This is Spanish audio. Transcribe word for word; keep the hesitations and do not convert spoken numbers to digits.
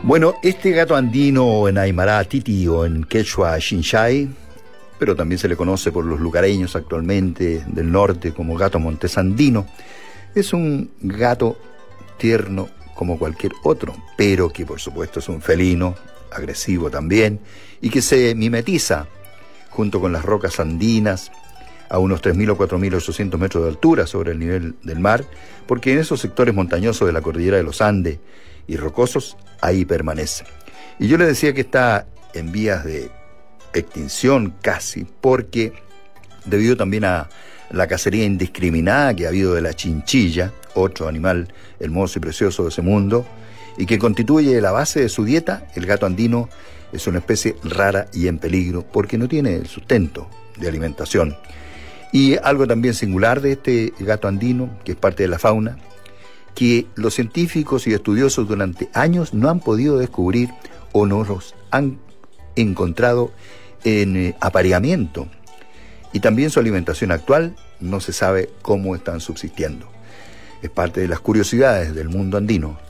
Bueno, este gato andino en Aymara Titi o en quechua Xinchay, pero también se le conoce por los lugareños actualmente del norte como gato montés andino, es un gato tierno como cualquier otro, pero que por supuesto es un felino, agresivo también, y que se mimetiza junto con las rocas andinas a unos tres mil o cuatro mil ochocientos metros de altura sobre el nivel del mar, porque en esos sectores montañosos de la cordillera de los Andes y rocosos, ahí permanece. Y yo le decía que está en vías de extinción casi, porque debido también a la cacería indiscriminada que ha habido de la chinchilla, otro animal hermoso y precioso de ese mundo, y que constituye la base de su dieta, el gato andino es una especie rara y en peligro, porque no tiene el sustento de alimentación. Y algo también singular de este gato andino, que es parte de la fauna, que los científicos y estudiosos durante años no han podido descubrir o no los han encontrado en eh, apareamiento. Y también su alimentación actual no se sabe cómo están subsistiendo. Es parte de las curiosidades del mundo andino.